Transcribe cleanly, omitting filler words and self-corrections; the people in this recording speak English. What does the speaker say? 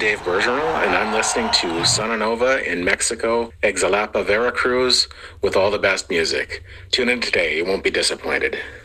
Dave Bergeron, and I'm listening to Sonanova in Mexico, Exalapa, Veracruz, with all the best music. Tune in today, you won't be disappointed.